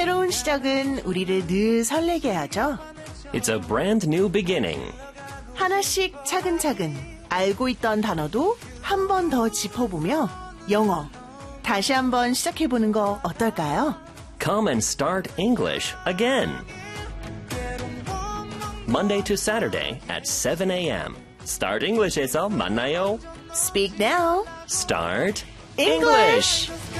새로운 시작은 우리를 늘 설레게 하죠. It's a brand new beginning. 하나씩 차근차근 알고 있던 단어도 한 번 더 짚어보며 영어 다시 한번 시작해보는 거 어떨까요? Come and start English again. Monday to Saturday at 7 a.m. Start English에서 만나요. Speak now. Start English.